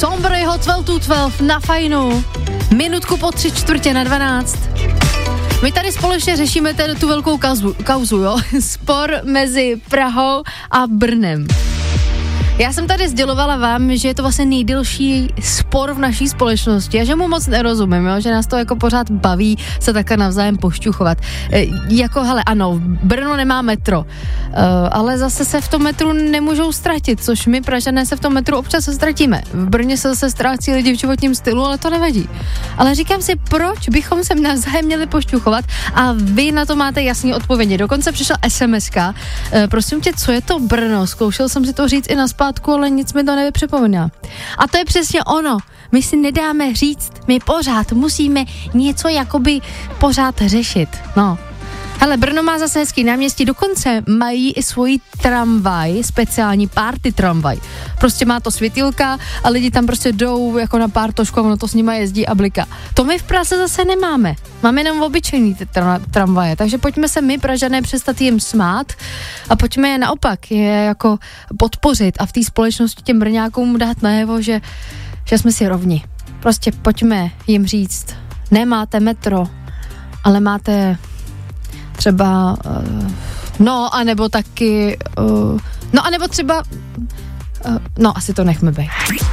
Tombury Hot 12 na Fajnu. Minutku po 3:45. My tady společně řešíme tu velkou kauzu, jo? Spor mezi Prahou a Brnem. Já jsem tady sdělovala vám, že je to vlastně nejdelší spor v naší společnosti a že mu moc nerozumím, jo? Že nás to jako pořád baví se takhle navzájem pošťuchovat. Jako, hele, ano, Brno nemá metro, ale zase se v tom metru nemůžou ztratit, což my Pražané se v tom metru občas ztratíme. V Brně se zase ztrácí lidi v životním stylu, ale to nevadí. Ale říkám si, proč bychom se navzájem měli pošťuchovat a vy na to máte jasný odpovědi. Dokonce přišla SMS-ka, prosím tě, co je to Brno? Zkoušel jsem si to říct i na zpátku, ale nic mi to nevypřipomíná. A to je přesně ono. My si nedáme říct, my pořád musíme něco jakoby pořád řešit. No. Hele, Brno má zase hezký náměstí, dokonce mají i svoji tramvaj, speciální party tramvaj. Prostě má to světýlka a lidi tam prostě jdou jako na pártošku a ono to s nima jezdí a bliká. To my v Praze zase nemáme. Máme jenom obyčejný ty tramvaje, takže pojďme se my, Pražané, přestat jim smát a pojďme je naopak je jako podpořit a v té společnosti těm Brňákům dát najevo, že jsme si rovni. Prostě pojďme jim říct, nemáte metro, ale máte třeba, anebo taky, anebo třeba, asi to nechme být.